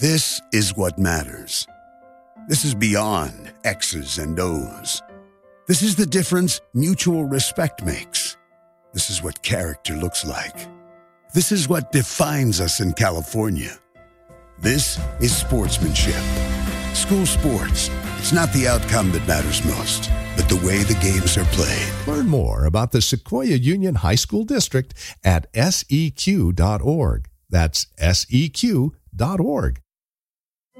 This is what matters. This is beyond X's and O's. This is the difference mutual respect makes. This is what character looks like. This is what defines us in California. This is sportsmanship. School sports. It's not the outcome that matters most, but the way the games are played. Learn more about the Sequoia Union High School District at seq.org. That's seq.org.